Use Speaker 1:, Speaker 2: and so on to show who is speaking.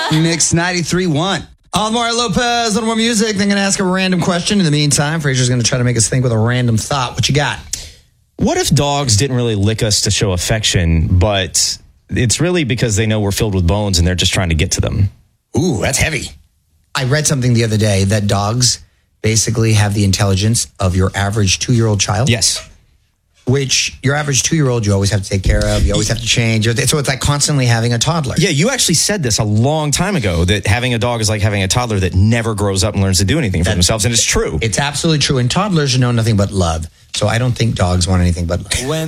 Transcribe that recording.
Speaker 1: Mix 93.1. Almar Lopez, a little more music. Then going to ask a random question. In the meantime, Fraser's going to try to make us think with a random thought. What you got?
Speaker 2: What if dogs didn't really lick us to show affection, but it's really because they know we're filled with bones and they're just trying to get to them?
Speaker 1: Ooh, that's heavy. I read something the other day that dogs basically have the intelligence of your average 2-year-old child.
Speaker 2: Yes.
Speaker 1: Which your average 2-year-old, you always have to take care of. You always have to change. So it's like constantly having a toddler.
Speaker 2: Yeah, you actually said this a long time ago, that having a dog is like having a toddler that never grows up and learns to do anything for themselves. And it's true.
Speaker 1: It's absolutely true. And toddlers know nothing but love. So I don't think dogs want anything but love.